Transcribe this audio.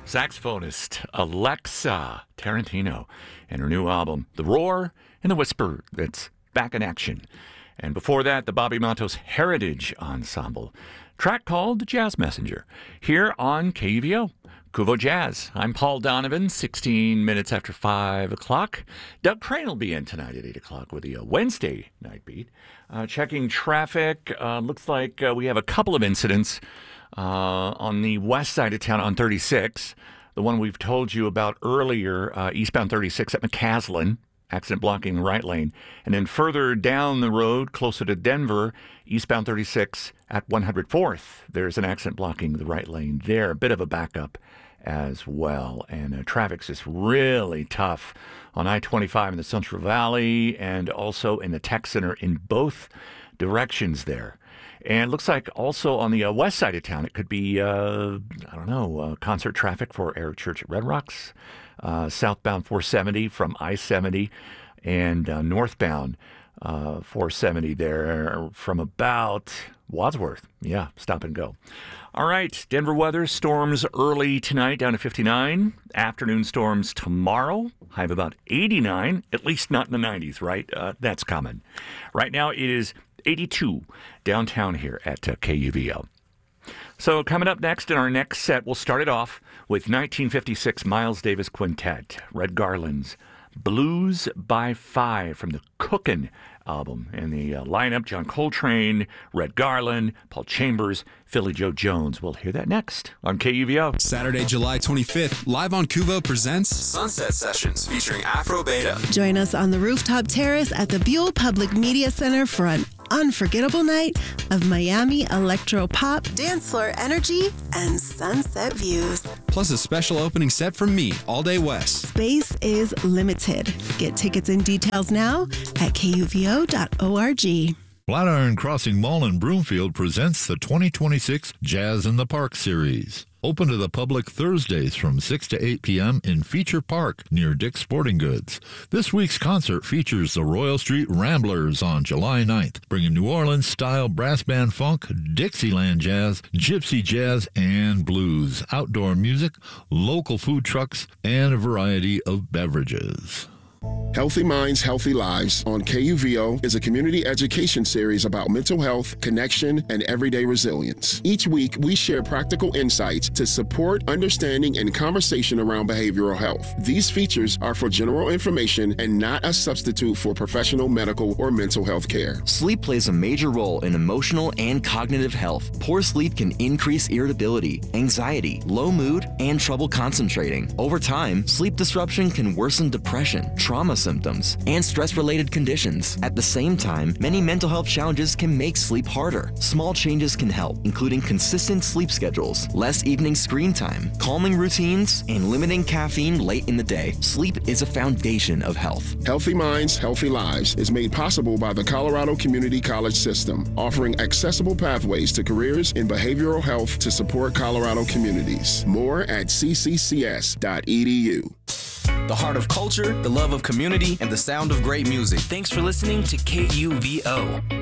saxophonist Alexa Tarantino and her new album, The Roar and the Whisper, that's back in action. And before that, the Bobby Matos Heritage Ensemble, track called The Jazz Messenger, here on KUVO. Kuvo Jazz. I'm Paul Donovan, 16 minutes after 5 o'clock. Doug Crane will be in tonight at 8 o'clock with the Wednesday night beat. Checking traffic, looks like we have a couple of incidents on the west side of town on 36. The one we've told you about earlier, eastbound 36 at McCaslin, accident blocking the right lane. And then further down the road, closer to Denver, eastbound 36 at 104th. There's an accident blocking the right lane there. A bit of a backup as well. And traffic's just really tough on I-25 in the Central Valley and also in the Tech Center in both directions there. And it looks like also on the west side of town, it could be, concert traffic for Eric Church at Red Rocks, southbound 470 from I-70, and northbound 470 there from about Wadsworth. Yeah, stop and go. All right, Denver weather, storms early tonight down to 59. Afternoon storms tomorrow, high of about 89, at least not in the 90s, right? That's common. Right now it is 82 downtown here at KUVO. So coming up next in our next set, we'll start it off with 1956 Miles Davis Quintet, Red Garland's Blues by Five from the Cookin' album. And the lineup, John Coltrane, Red Garland, Paul Chambers, Philly Joe Jones. We'll hear that next on KUVO. Saturday, July 25th, live on KUVO presents Sunset Sessions featuring Afro Beta. Join us on the rooftop terrace at the Buell Public Media Center for an unforgettable night of Miami electro pop, dance floor energy, and sunset views. Plus a special opening set from me, All Day West. Space is limited. Get tickets and details now at kuvo.org. Flatiron Crossing Mall in Broomfield presents the 2026 Jazz in the Park series. Open to the public Thursdays from 6 to 8 p.m. in Feature Park near Dick's Sporting Goods. This week's concert features the Royal Street Ramblers on July 9th, bringing New Orleans-style brass band funk, Dixieland jazz, gypsy jazz, and blues, outdoor music, local food trucks, and a variety of beverages. Healthy Minds, Healthy Lives on KUVO is a community education series about mental health, connection, and everyday resilience. Each week, we share practical insights to support understanding and conversation around behavioral health. These features are for general information and not a substitute for professional medical or mental health care. Sleep plays a major role in emotional and cognitive health. Poor sleep can increase irritability, anxiety, low mood, and trouble concentrating. Over time, sleep disruption can worsen depression, trauma symptoms, and stress-related conditions. At the same time, many mental health challenges can make sleep harder. Small changes can help, including consistent sleep schedules, less evening screen time, calming routines, and limiting caffeine late in the day. Sleep is a foundation of health. Healthy Minds, Healthy Lives is made possible by the Colorado Community College System, offering accessible pathways to careers in behavioral health to support Colorado communities. More at cccs.edu. The heart of culture, the love of community, and the sound of great music. Thanks for listening to KUVO.